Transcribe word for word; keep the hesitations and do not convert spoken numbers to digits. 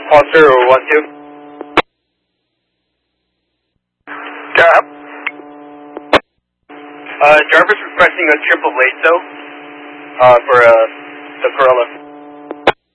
Pulsar one two. Job. Uh, Jarvis requesting a triple late though, uh, for, uh, the Corolla.